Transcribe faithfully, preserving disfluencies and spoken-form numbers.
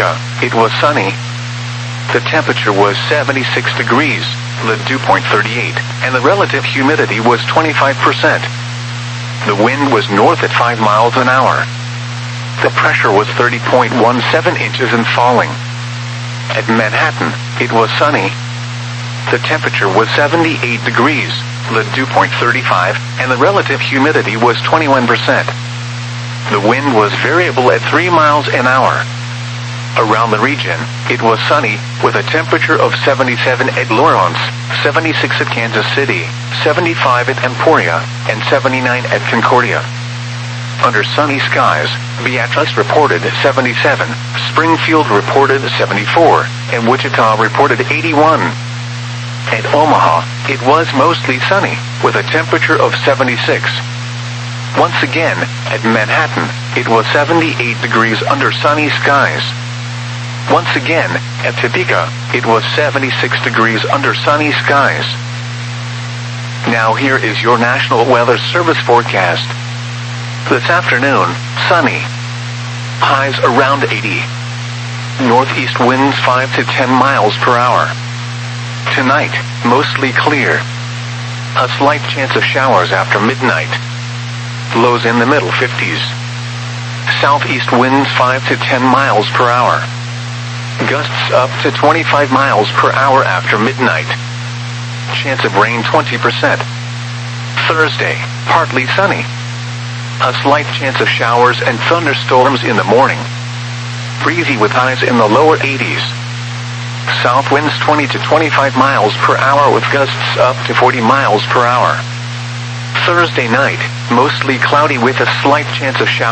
Topeka, it was sunny. The temperature was seventy-six degrees, the dew point thirty-eight, and the relative humidity was twenty-five percent. The wind was north at five miles an hour. The pressure was thirty point one seven inches and falling. At Manhattan, it was sunny. The temperature was seventy-eight degrees, the dew point thirty-five, and the relative humidity was twenty-one percent. The wind was variable at three miles an hour. Around the region, it was sunny, with a temperature of seventy-seven at Lawrence, seventy-six at Kansas City, seventy-five at Emporia, and seventy-nine at Concordia. Under sunny skies, Beatrice reported seventy-seven, Springfield reported seventy-four, and Wichita reported eighty-one. At Omaha, it was mostly sunny, with a temperature of seventy-six. Once again, at Manhattan, it was seventy-eight degrees under sunny skies. Once again, at Topeka, it was seventy-six degrees under sunny skies. Now here is your National Weather Service forecast. This afternoon, sunny. Highs around eighty. Northeast winds five to ten miles per hour. Tonight, mostly clear. A slight chance of showers after midnight. Lows in the middle fifties. Southeast winds five to ten miles per hour. Gusts up to twenty-five miles per hour after midnight. Chance of rain twenty percent. Thursday, partly sunny. A slight chance of showers and thunderstorms in the morning. Breezy with highs in the lower eighties. South winds twenty to twenty-five miles per hour with gusts up to forty miles per hour. Thursday night, mostly cloudy with a slight chance of showers.